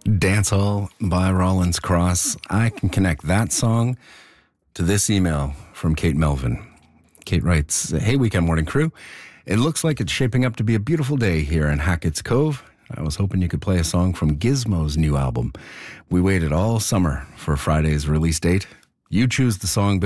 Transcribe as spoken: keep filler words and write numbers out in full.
Dance Hall by Rollins Cross. I can connect that song to this email from Kate Melvin. Kate writes, "Hey, Weekend Morning Crew. It looks like it's shaping up to be a beautiful day here in Hackett's Cove. I was hoping you could play a song from Gizmo's new album. We waited all summer for Friday's release date. You choose the song, Bill.